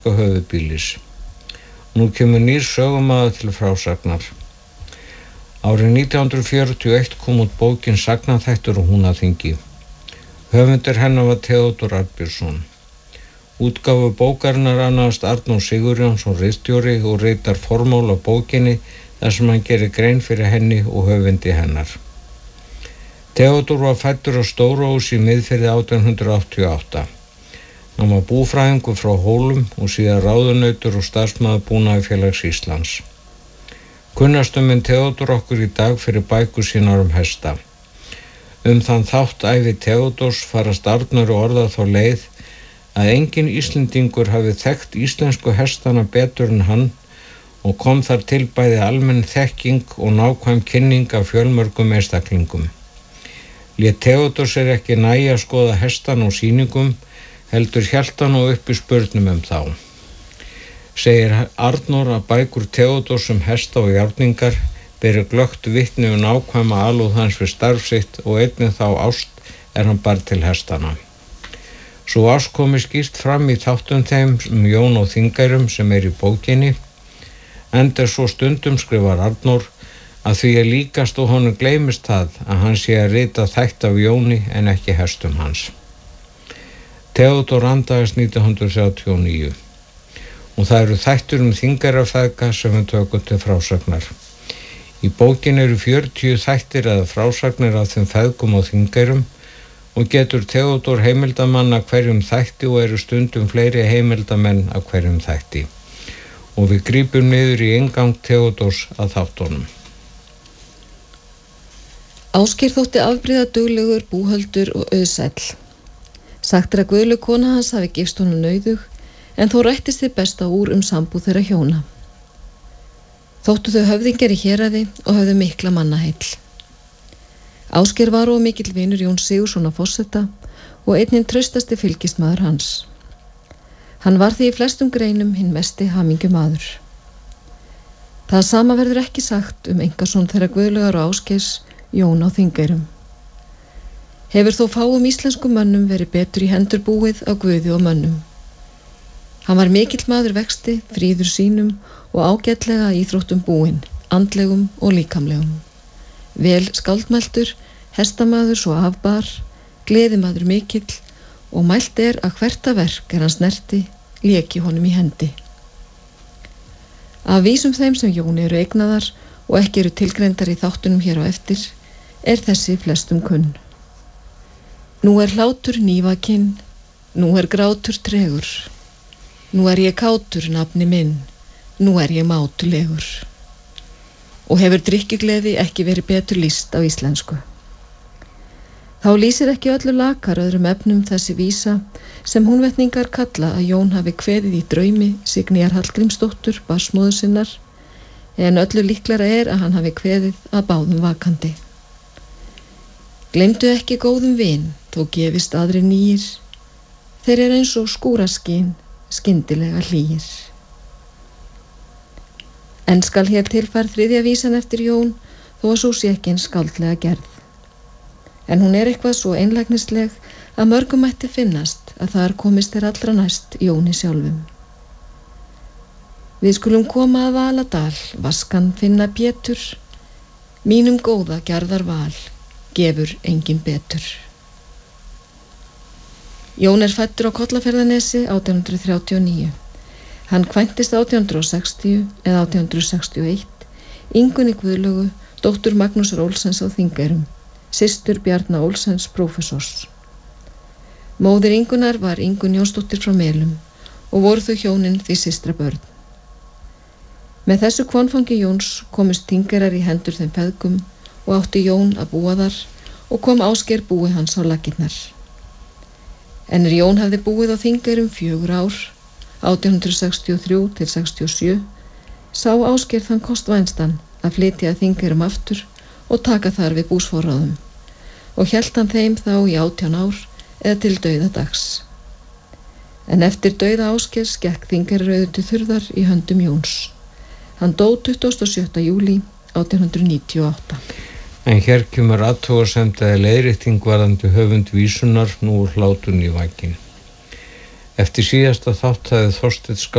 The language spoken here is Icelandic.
höfuðbýlis. Nú kemur nýr sögumaður til frásagnar. Árið 1941 kom út bókin Sagnaþættir á Húnaþingi. Höfundur hennar var Theodór Arnbjörnsson. Útgáfu bókarinnar annast Arnór Sigurjónsson ritstjóri og ritar formál á bókinni þar sem hann gerir grein fyrir henni og höfundi hennar. Theodór var fæddur á Stóruósi í Miðfirði 1888. Hann var búfræðingur frá Hólum og síðan ráðunautur og starfsmaður Búnaðarfélags Íslands. Kunnastur minn Theodór okkur í dag fyrir bækur sínar hesta. Þann þátt ævi Theodórs farast Arnór orða þá leið að enginn Íslendingur hafi þekkt íslensku hestana betur en hann og kom þar til bæði almenn þekking og nákvæm kynning af fjölmörgum einstaklingum. Lét Theodór sér ekki nægja að skoða hestana á sýningum, heldur hélt hann og uppi spurnum þá. Segir Arnór að bækur Theodórs hesta og járningar beri glöggt vitni nákvæma alúð hans við starf sitt og einnig þá ást hann bar til hestana. Svo ást komi skýrt fram í þáttum þeim Jón á Þingeyrum sem í bókinni, enda svo stundum skrifar Arnór að því líkast og honum gleymist það að hann sé að rita þætti af Jóni en ekki hestum hans. Theodór andaðist 1939 og það eru þættir Þingeyrarfeðga sem við tökum til frásagnar. Í bókin eru 40 þættir eða frásagnir af þeim feðgum á Þingeyrum og getur Theodór heimildamann af hverjum þætti og eru stundum fleiri heimildamenn af hverjum þætti. Og við grípum niður í inngang Theodórs að þáttunum. Ásgeir þótti afbrigðaduglegur, búhöldur og auðsæll. Sagt að Guðlaug kona hans hafi gifst honum nauðug, en þó rættist þið besta úr sambúð þeirra hjóna. Þóttu þau höfðingjar í héraði og höfðu mikla mannaheill. Ásgeir var og mikill vinur Jóns Sigurðssonar forseta og einnig traustasti fylgismaður hans. Hann var því í flestum greinum hinn mesti hamingjumaður. Það sama verður ekki sagt einkason þeirra Guðlaugar og Ásgeirs, Jón á Þingeyrum. Hefur þó fáum íslenskum mönnum verið betur í hendur búið á Guði og mönnum. Hann var mikill maður vexti, fríður sínum og ágætlega íþróttum búinn, andlegum og líkamlegum. Vel skáldmæltur, hestamaður svo afbar, gleðimaður mikill og mælt að hverta verk hann snerti, léki honum í hendi. Af vísum þeim sem Jóni eru eignaðar og ekki eru tilgreindar í þáttunum hér á eftir, þessi flestum kunn. Nú hlátur nývakinn, nú grátur tregur, nú ég kátur nafni minn, nú ég mátulegur. Og hefur drykkjugleði ekki verið betur lýst á íslensku. Þá lýsir ekki öllu lakar öðrum efnum þessi vísa sem Húnvetningar kalla að Jón hafi kveðið í draumi Signýjar Hallgrímsdóttur, barsmóður sinnar, en öllu líklara að hann hafi kveðið að báðum vakandi. Gleymdu ekki góðum vin, þó gefist aðrir nýir, þeir eins og skúraskín, skyndilega hlýir. En skal hér tilfærð þriðja vísan eftir Jón, þó að sú sé ekki eins skáldlega gerð. En hún eitthvað svo einlægnisleg að mörgum mætti finnast að þar komist allra næst Jóni sjálfum. Við skulum koma að Valadal, vaskan finna Pétur, mínum góða gerðar val, gefur engin betur. Jón fæddur á Kollafjarðarnesi 1839. Hann kvæntist 1860 eða 1861 Ingunni Guðlaugu, dóttur Magnúsar Olsens á Þingeyrum, systur Bjarna Olsens prófessors. Móðir Ingunnar var Ingunn Jónsdóttir frá Melum og voru þau hjónin því systra börn. Með þessu kvenfangi Jóns komust Þingeyrar í hendur þeim feðgum og átti Jón að búa þar og kom Ásgeir búi hans á laggirnar. En Jón hafði búið á Þingeyrum 4 ár, 1863 til 67, sá Ásgeir þann kost vænstan að flytja að Þingeyrum aftur og taka þar við búsforráðum og hélt hann þeim þá í 18 ár eða til dauðadags. En eftir dauða Ásgeirs gekk Þingeyrar til þurrðar í höndum Jóns. Hann dó 27. júlí 1898. En hér kemur athugasemd eða leiðrétting varðandi höfund vísunar nú hlátur nývakinn. Eftir síðasta þátt hafði Þorsteinn